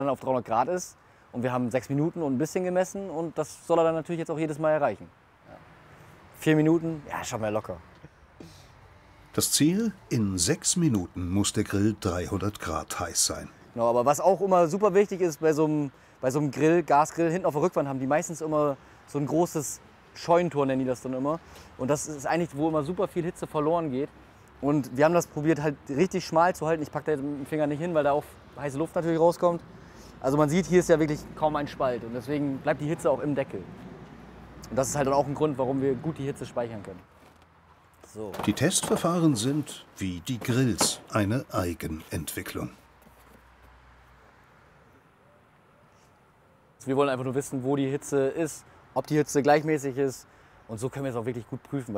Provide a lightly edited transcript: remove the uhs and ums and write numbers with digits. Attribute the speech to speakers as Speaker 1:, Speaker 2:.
Speaker 1: auf 300 Grad ist. Und wir haben 6 Minuten und ein bisschen gemessen und das soll er dann natürlich jetzt auch jedes Mal erreichen. Ja. 4 Minuten, ja, schaffen wir locker.
Speaker 2: Das Ziel? In 6 Minuten muss der Grill 300 Grad heiß sein.
Speaker 1: Genau, aber was auch immer super wichtig ist bei so einem Grill, Gasgrill, hinten auf der Rückwand haben die meistens immer so ein großes Scheunentor, nennen die das dann immer. Und das ist eigentlich, wo immer super viel Hitze verloren geht. Und wir haben das probiert, halt richtig schmal zu halten. Ich packe da jetzt mit dem Finger nicht hin, weil da auch heiße Luft natürlich rauskommt. Also man sieht, hier ist ja wirklich kaum ein Spalt und deswegen bleibt die Hitze auch im Deckel. Und das ist halt auch ein Grund, warum wir gut die Hitze speichern können. So.
Speaker 2: Die Testverfahren sind, wie die Grills, eine Eigenentwicklung.
Speaker 1: Wir wollen einfach nur wissen, wo die Hitze ist, ob die Hitze gleichmäßig ist und so können wir es auch wirklich gut prüfen.